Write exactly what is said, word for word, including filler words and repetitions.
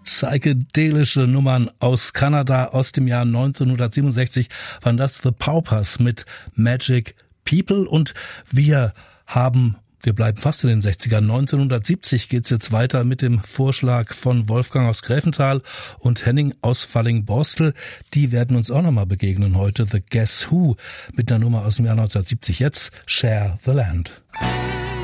Psychedelische Nummern aus Kanada aus dem Jahr neunzehnhundertsiebenundsechzig waren das The Paupers mit Magic People, und wir haben Wir bleiben fast in den sechzigern. neunzehnhundertsiebzig geht's jetzt weiter mit dem Vorschlag von Wolfgang aus Gräfenthal und Henning aus Falling-Borstel. Die werden uns auch nochmal begegnen heute. The Guess Who mit der Nummer aus dem Jahr neunzehnhundertsiebzig. Jetzt Share the Land.